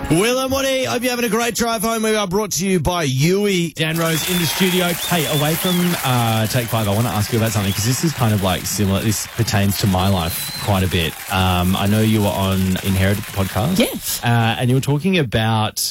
Will and Woody, hope you're having a great drive home. We are brought to you by Yui. Dan Rose in the studio. Hey, away from Take 5, I want to ask you about something because this is kind of like similar. This pertains to my life quite a bit. I know you were on Inherited podcast. Yes. And you were talking about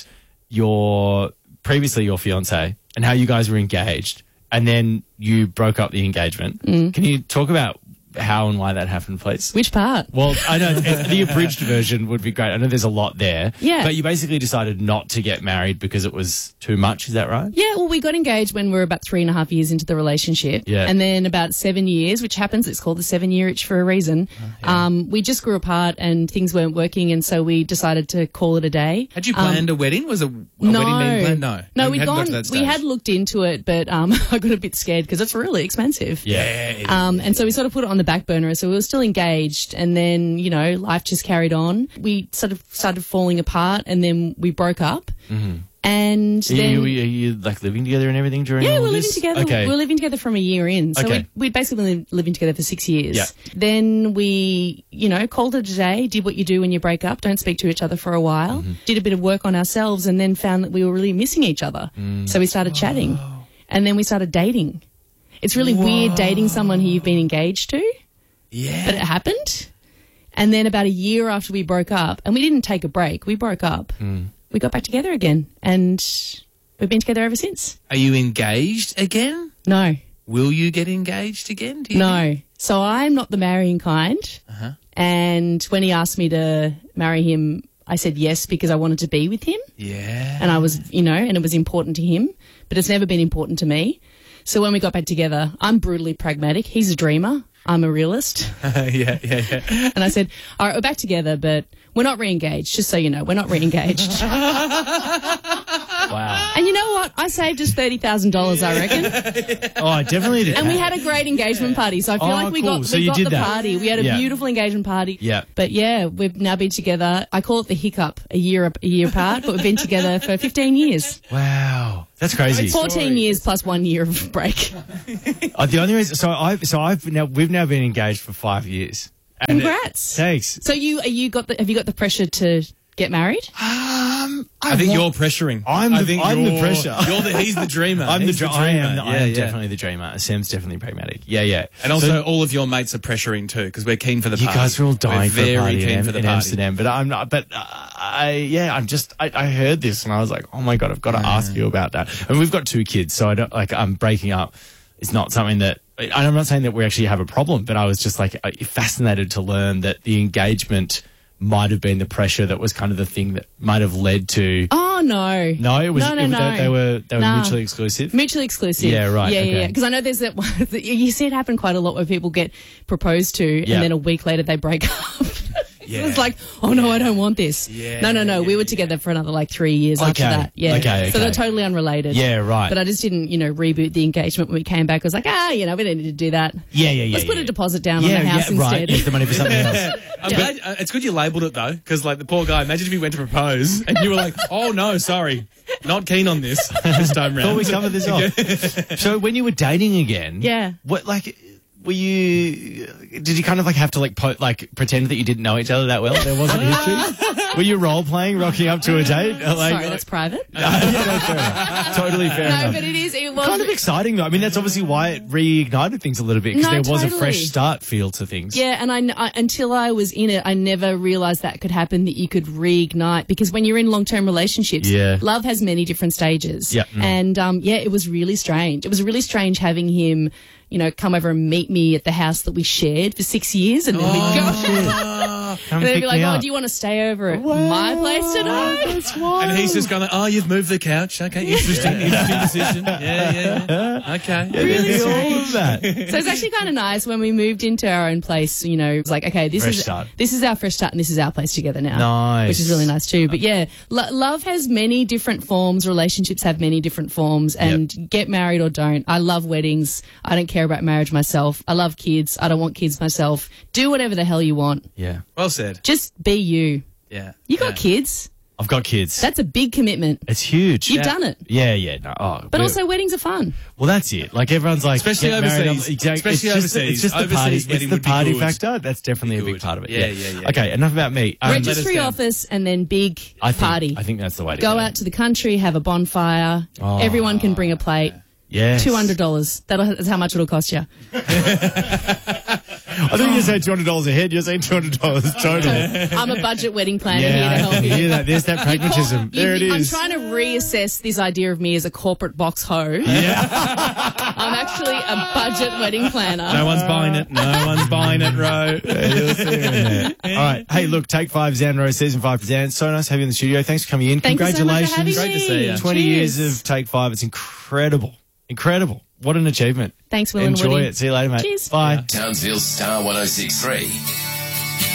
previously your fiance and how you guys were engaged and then you broke up the engagement. Can you talk about how and why that happened, please? Which part? Well, I know the abridged version would be great. I know there's a lot there. Yeah. But you basically decided not to get married because it was too much. Is that right? Yeah, well, we got engaged when we were about 3.5 years into the relationship. Yeah. And then about 7 years, which happens, it's called the 7-year itch for a reason. We just grew apart and things weren't working, and so we decided to call it a day. Had you planned a wedding? Was a wedding being planned? No. No, We hadn't got to that we stage. had looked into it, but I got a bit scared because it's really expensive. Yeah. And so we sort of put it on the back burner. So we were still engaged, and then, you know, life just carried on. We sort of started falling apart, and then we broke up. Mm-hmm. And then... Are you like living together and everything during Yeah, all we're living this? together. Okay. We were living together from a year in. So Okay. we'd basically been living together for 6 years. Yeah. Then we, you know, called it a day, did what you do when you break up, don't speak to each other for a while, did a bit of work on ourselves, and then found that we were really missing each other. So we started chatting. And then we started dating. It's really weird dating someone who you've been engaged to. Yeah. But it happened. And then about a year after we broke up, and we didn't take a break, we broke up, we got back together again. And we've been together ever since. Are you engaged again? No. Will you get engaged again? Do you No. think? So I'm not the marrying kind. And when he asked me to marry him, I said yes because I wanted to be with him. Yeah. And I was, you know, and it was important to him. But it's never been important to me. So when we got back together, I'm brutally pragmatic. He's a dreamer. I'm a realist. yeah. And I said, all right, we're back together, but we're not re-engaged, just so you know. We're not re-engaged. Wow. And you know what? I saved us $30,000, I reckon. Oh, I definitely did. And we had a great engagement party. So I feel Oh, like we cool. got, So we you got did the that. party. We had a Yeah. beautiful engagement party. Yeah. But yeah, we've now been together. I call it the hiccup, a year apart, but we've been together for 15 years. Wow. That's crazy. 14 years plus 1 year of break. The only reason, we've now been engaged for 5 years. And Congrats. Thanks. So have you got the pressure to get married? I think you're pressuring. I'm the pressure. He's the dreamer. I am Yeah. definitely the dreamer. Sam's definitely pragmatic. Yeah. And also, all of your mates are pressuring too, because we're keen for the You party. guys are all dying for a very party keen in, for the in party. Amsterdam, but I'm not. But I heard this and I was like, oh my God, I've got to ask you about that. And we've got 2 kids, so I don't I'm breaking up. It's not something that, and I'm not saying that we actually have a problem, but I was just like fascinated to learn that the engagement might have been the pressure that was kind of the thing that might have led to. Oh no. No, it was. No. They were Nah. mutually exclusive. Mutually exclusive. Yeah, right, Yeah, okay. yeah. Because I know there's that one, you see it happen quite a lot where people get proposed to Yeah. and then a week later they break up. Yeah. It's like, oh no, I don't want this. Yeah, No. We were together for another like 3 years after Okay. that. Yeah. Okay. So they're totally unrelated. Yeah, right. But I just didn't, reboot the engagement when we came back. I was like, we don't need to do that. Yeah. Let's put a deposit down Yeah, on the house right. instead. Use the money for something else. I'm glad, it's good you labelled it though, because like the poor guy. Imagine if he went to propose and you were like, "Oh no, sorry, not keen on this time round." Thought we covered this off. So when you were dating again, Yeah. what were you? Did you kind of have to pretend that you didn't know each other that well? There wasn't history. Were you role playing, rocking up to a date? Sorry, that's private. Fair enough. Totally fair No, enough. but it was Kind of exciting though. I mean, that's obviously why it reignited things a little bit because No, there was a totally. fresh start feel to things. Yeah, and I until I was in it, I never realised that could happen, that you could reignite. Because when you're in long-term relationships, Yeah. love has many different stages. Yeah. And, it was really strange. It was really strange having him, come over and meet me at the house that we shared for 6 years. And then we'd go... Come And they'd pick be like, me oh, up. do you want to stay over at my place tonight? That's wild. And he's just going, "Oh, you've moved the couch. Okay, interesting decision. Yeah. Okay. Really all of that. So it's actually kind of nice when we moved into our own place, it's like, okay, this Fresh is start. this is our fresh start and this is our place together now. Nice. Which is really nice too. But yeah, love has many different forms. Relationships have many different forms, and get married or don't. I love weddings. I don't care about marriage myself. I love kids. I don't want kids myself. Do whatever the hell you want. Yeah. Well said. Just be you. Yeah. You got kids. I've got kids. That's a big commitment. It's huge. You've done it. Yeah. No. Oh, But also, weddings are fun. well, that's it. Like everyone's like, Especially get married, overseas. Exactly. Especially overseas. It's just the party. Overseas It's wedding the would be party good. factor. That's definitely a big Good. part of it. Yeah. Okay, enough about me. Registry down. office and then big party. I think that's the way to Go out to the country, have a bonfire. Oh. Everyone can bring a plate. Yes. $200. That's how much it'll cost you. I think you said $200 a head. You're saying $200 total. I'm a budget wedding planner here to Yeah, I help can you. hear that. There's that pragmatism. There it I'm is. trying to reassess this idea of me as a corporate box hoe. Yeah. I'm actually a budget wedding planner. No one's buying it. No one's buying it, Ro. You'll see in there. All right. Hey, look, Take 5 Zan Rose, Season 5 for Zan. So nice to have you in the studio. Thanks for coming in. Thank you so much for having Congratulations. me. Great to see ya. 20 Cheers. years of Take 5. It's incredible. Incredible. What an achievement. Thanks, Will and Enjoy Woody. it. See you later, mate. Cheers. Bye. Townsville Star 106.3.